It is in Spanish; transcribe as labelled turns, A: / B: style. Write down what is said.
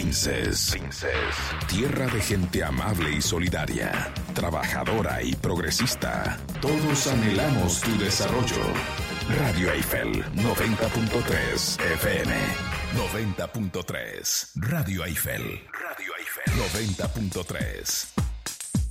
A: Princes. Tierra de gente amable y solidaria, trabajadora y progresista. Todos anhelamos tu desarrollo. Radio Eiffel 90.3 FM. 90.3. Radio Eiffel 90.3.